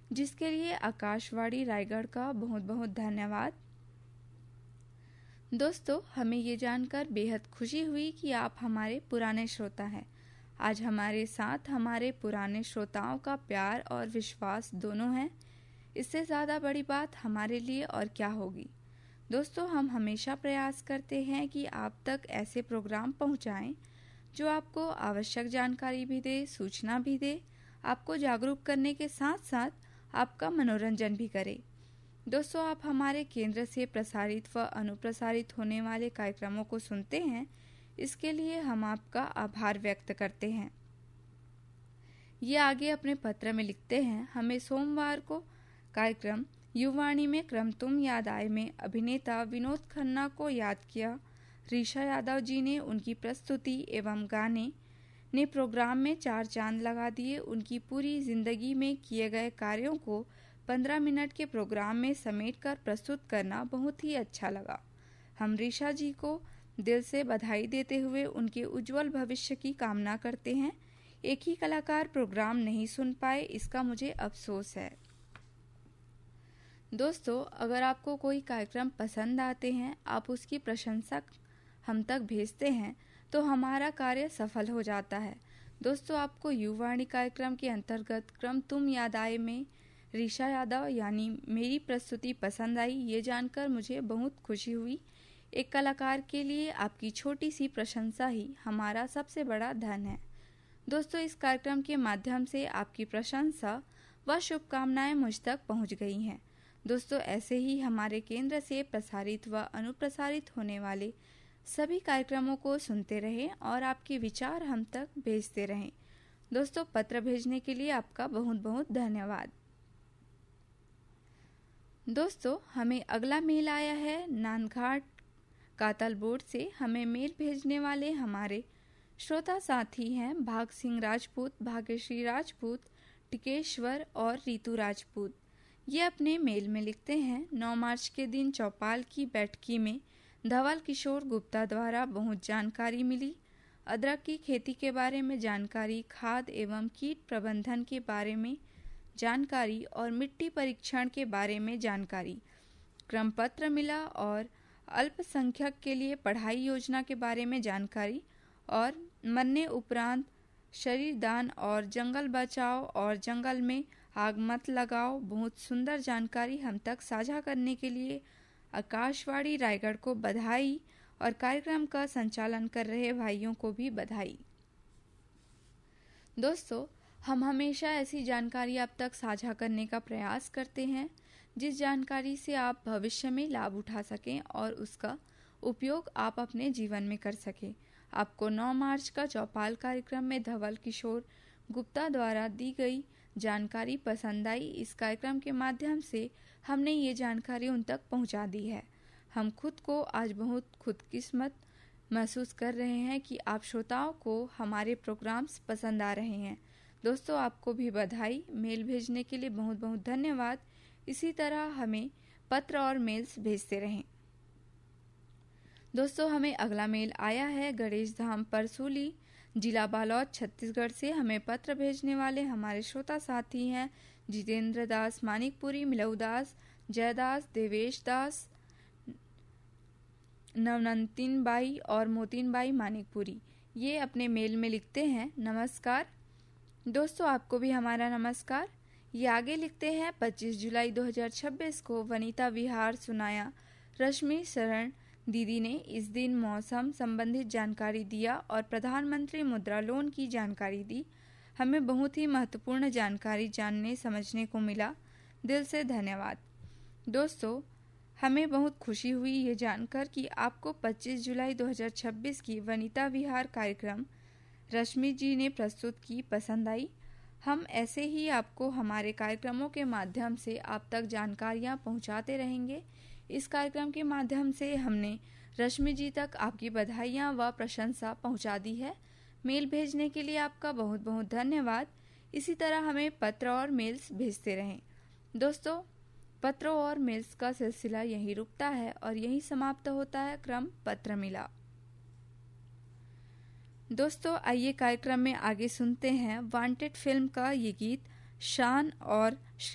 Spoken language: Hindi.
जिसके लिए आकाशवाणी रायगढ़ का बहुत बहुत धन्यवाद। दोस्तों, हमें ये जानकर बेहद खुशी हुई कि आप हमारे पुराने श्रोता हैं। आज हमारे साथ हमारे पुराने श्रोताओं का प्यार और विश्वास दोनों हैं। इससे ज़्यादा बड़ी बात हमारे लिए और क्या होगी। दोस्तों, हम हमेशा प्रयास करते हैं कि आप तक ऐसे प्रोग्राम पहुंचाएं जो आपको आवश्यक जानकारी भी दे, सूचना भी दे, आपको जागरूक करने के साथ साथ आपका मनोरंजन भी करे। दोस्तों, आप हमारे केंद्र से प्रसारित व अनुप्रसारित होने वाले कार्यक्रमों को सुनते हैं, इसके लिए हम आपका आभार व्यक्त करते हैं। ये आगे अपने पत्र में लिखते हैं, हमें सोमवार को कार्यक्रम युवाणी में क्रम तुम याद आए में अभिनेता विनोद खन्ना को याद किया। रीशा यादव जी ने उनकी प्रस्तुति एवं गाने ने प्रोग्राम में 4 चांद लगा दिए। उनकी पूरी जिंदगी में किए गए कार्यों को 15 मिनट के प्रोग्राम में समेटकर प्रस्तुत करना बहुत ही अच्छा लगा। हम रीशा जी को दिल से बधाई देते हुए उनके उज्जवल भविष्य की कामना करते हैं। एक ही कलाकार प्रोग्राम नहीं सुन पाए, इसका मुझे अफसोस है। दोस्तों, अगर आपको कोई कार्यक्रम पसंद आते हैं, आप उसकी प्रशंसा हम तक भेजते हैं तो हमारा कार्य सफल हो जाता है। दोस्तों, आपको युवाणी कार्यक्रम के अंतर्गत क्रम तुम याद आए में रीशा यादव यानी मेरी प्रस्तुति पसंद आई, ये जानकर मुझे बहुत खुशी हुई। एक कलाकार के लिए आपकी छोटी सी प्रशंसा ही हमारा सबसे बड़ा धन है। दोस्तों, इस कार्यक्रम के माध्यम से आपकी प्रशंसा व शुभकामनाएं मुझ तक पहुंच गई हैं। दोस्तों, ऐसे ही हमारे केंद्र से प्रसारित व अनुप्रसारित होने वाले सभी कार्यक्रमों को सुनते रहें और आपके विचार हम तक भेजते रहें। दोस्तों, पत्र भेजने के लिए आपका बहुत बहुत धन्यवाद। दोस्तों, हमें अगला मेल आया है नानघाट कातल बोर्ड से। हमें मेल भेजने वाले हमारे श्रोता साथी हैं भाग सिंह राजपूत, भाग्यश्री राजपूत, टिकेश्वर और रीतू राजपूत। ये अपने मेल में लिखते हैं, 9 मार्च के दिन चौपाल की बैठकी में धवल किशोर गुप्ता द्वारा बहुत जानकारी मिली। अदरक की खेती के बारे में जानकारी, खाद एवं कीट प्रबंधन के बारे में जानकारी और मिट्टी परीक्षण के बारे में जानकारी। क्रम पत्र मिला और अल्पसंख्यक के लिए पढ़ाई योजना के बारे में जानकारी और मरने उपरांत शरीर दान और जंगल बचाओ और जंगल में आग मत लगाओ। बहुत सुंदर जानकारी हम तक साझा करने के लिए आकाशवाणी रायगढ़ को बधाई और कार्यक्रम का संचालन कर रहे भाइयों को भी बधाई। दोस्तों, हम हमेशा ऐसी जानकारी आप तक साझा करने का प्रयास करते हैं जिस जानकारी से आप भविष्य में लाभ उठा सकें और उसका उपयोग आप अपने जीवन में कर सकें। आपको 9 मार्च का चौपाल कार्यक्रम में धवल किशोर गुप्ता द्वारा दी गई जानकारी पसंद आई। इस कार्यक्रम के माध्यम से हमने ये जानकारी उन तक पहुंचा दी है। हम खुद को आज बहुत खुदकिस्मत महसूस कर रहे हैं कि आप श्रोताओं को हमारे प्रोग्राम्स पसंद आ रहे हैं। दोस्तों, आपको भी बधाई। मेल भेजने के लिए बहुत बहुत धन्यवाद। इसी तरह हमें पत्र और मेल्स भेजते रहें। दोस्तों, हमें अगला मेल आया है गणेश धाम परसूली, जिला बालोद, छत्तीसगढ़ से। हमें पत्र भेजने वाले हमारे श्रोता साथी हैं जितेंद्र दास मानिकपुरी, मिलऊ दास, जयदास, देवेश दास, नवनंतिन बाई और मोतिन बाई मानिकपुरी। ये अपने मेल में लिखते हैं, नमस्कार। दोस्तों, आपको भी हमारा नमस्कार। ये आगे लिखते हैं, 25 जुलाई 2026 को वनिता विहार सुनाया। रश्मि शरण दीदी ने इस दिन मौसम संबंधित जानकारी दिया और प्रधानमंत्री मुद्रा लोन की जानकारी दी। हमें बहुत ही महत्वपूर्ण जानकारी जानने समझने को मिला। दिल से धन्यवाद। दोस्तों, हमें बहुत खुशी हुई ये जानकर कि आपको 25 जुलाई 2026 की वनिता विहार कार्यक्रम रश्मि जी ने प्रस्तुत की पसंद आई। हम ऐसे ही आपको हमारे कार्यक्रमों के माध्यम से आप तक जानकारियाँ पहुँचाते रहेंगे। इस कार्यक्रम के माध्यम से हमने रश्मि जी तक आपकी बधाइयाँ व प्रशंसा पहुँचा दी है। मेल भेजने के लिए आपका बहुत बहुत धन्यवाद। इसी तरह हमें पत्र और मेल्स भेजते रहें। दोस्तों, पत्रों और मेल्स का सिलसिला यहीं रुकता है और यहीं समाप्त होता है क्रम पत्र मिला। दोस्तों, आइए कार्यक्रम में आगे सुनते हैं वांटेड फिल्म का ये गीत शान और